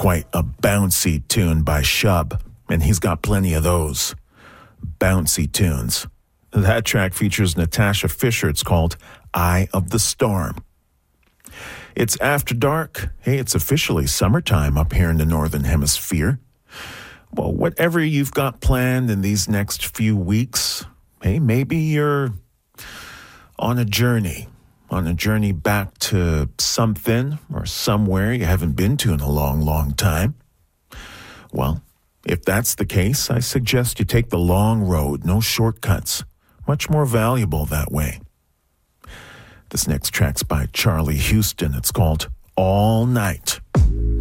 quite a bouncy tune by Shub, and he's got plenty of those. Bouncy tunes. That track features Natasha Fisher. It's called Eye of the Storm. It's after dark. Hey, it's officially summertime up here in the Northern Hemisphere. Well, whatever you've got planned in these next few weeks, hey, maybe you're on a journey back to something or somewhere you haven't been to in a long, long time. Well, if that's the case, I suggest you take the long road, no shortcuts. Much more valuable that way. This next track's by Charlie Houston. It's called All Night.